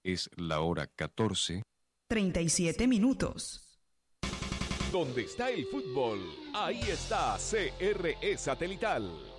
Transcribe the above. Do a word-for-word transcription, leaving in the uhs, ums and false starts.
Es la hora catorce. treinta y siete minutos. Donde está el fútbol, ahí está C R E Satelital.